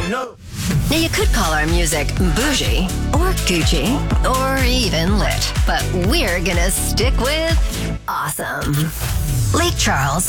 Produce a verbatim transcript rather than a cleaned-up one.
no. Now, you could call our music bougie, or Gucci, or even lit, but we're gonna stick with awesome. Lake Charles